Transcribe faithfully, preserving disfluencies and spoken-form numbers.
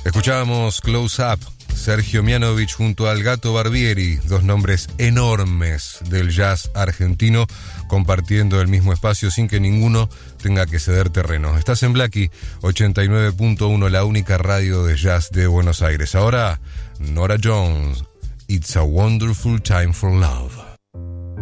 Escuchábamos Close Up, Sergio Mianovich junto al Gato Barbieri, dos nombres enormes del jazz argentino, compartiendo el mismo espacio sin que ninguno tenga que ceder terreno. Estás en Blackie ochenta y nueve punto uno, la única radio de jazz de Buenos Aires. Ahora, Nora Jones, It's a Wonderful Time for Love.